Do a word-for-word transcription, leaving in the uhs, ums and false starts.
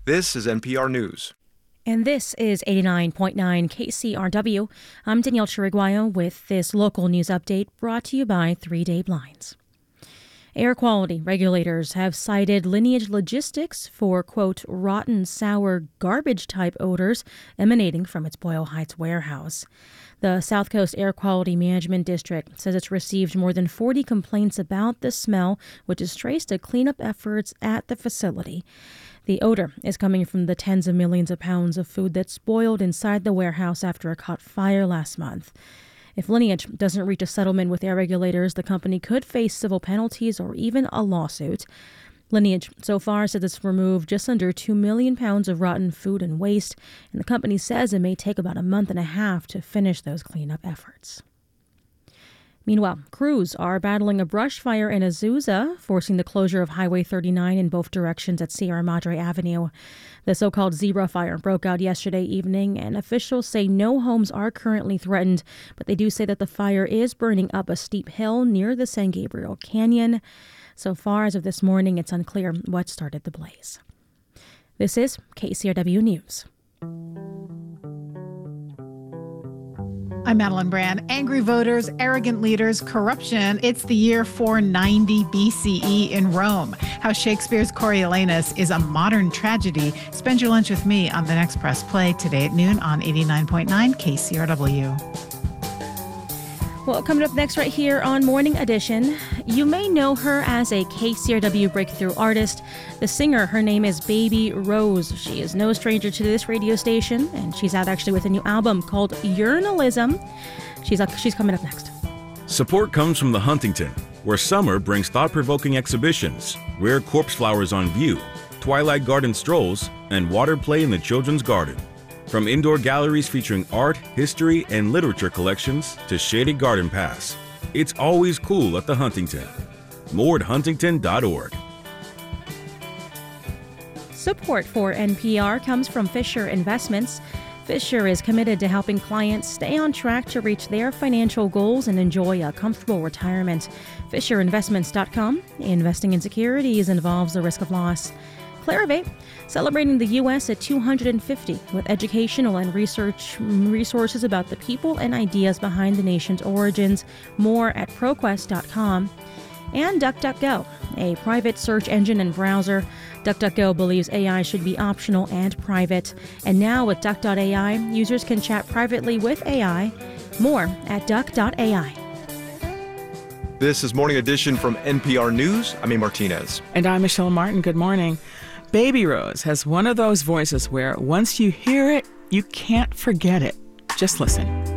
This is N P R News. And this is eighty-nine point nine K C R W. I'm Danielle Chiriguayo with this local news update brought to you by Three Day Blinds. Air quality regulators have cited Lineage Logistics for, quote, rotten, sour, garbage-type odors emanating from its Boyle Heights warehouse. The South Coast Air Quality Management District says it's received more than forty complaints about the smell, which is traced to cleanup efforts at the facility. The odor is coming from the tens of millions of pounds of food that spoiled inside the warehouse after it caught fire last month. If Lineage doesn't reach a settlement with air regulators, the company could face civil penalties or even a lawsuit. Lineage so far says it's removed just under two million pounds of rotten food and waste, and the company says it may take about a month and a half to finish those cleanup efforts. Meanwhile, crews are battling a brush fire in Azusa, forcing the closure of Highway thirty-nine in both directions at Sierra Madre Avenue. The so-called zebra fire broke out yesterday evening, and officials say no homes are currently threatened, but they do say that the fire is burning up a steep hill near the San Gabriel Canyon. So far as of this morning, it's unclear what started the blaze. This is K C R W News. I'm Madeline Brand. Angry voters, arrogant leaders, corruption. It's the year four ninety B C E in Rome. How Shakespeare's Coriolanus is a modern tragedy. Spend your lunch with me on the next Press Play today at noon on eighty-nine point nine K C R W. Well, coming up next right here on Morning Edition, you may know her as a K C R W breakthrough artist. The singer, her name is Baby Rose. She is no stranger to this radio station, and she's out actually with a new album called Urinalism. She's up, she's coming up next. Support comes from the Huntington, where summer brings thought-provoking exhibitions, rare corpse flowers on view, twilight garden strolls, and water play in the children's garden. From indoor galleries featuring art, history, and literature collections to shaded garden paths, it's always cool at the Huntington. More at huntington dot org. Support for N P R comes from Fisher Investments. Fisher is committed to helping clients stay on track to reach their financial goals and enjoy a comfortable retirement. Fisher Investments dot com. Investing in securities involves the risk of loss. Clarivate, celebrating the U S at two hundred fifty with educational and research resources about the people and ideas behind the nation's origins. More at ProQuest dot com. And DuckDuckGo, a private search engine and browser. DuckDuckGo believes A I should be optional and private. And now with Duck dot A I, users can chat privately with A I. More at Duck dot A I. This is Morning Edition from N P R News. I'm A. Martinez. And I'm Michelle Martin. Good morning. Baby Rose has one of those voices where once you hear it, you can't forget it. Just listen.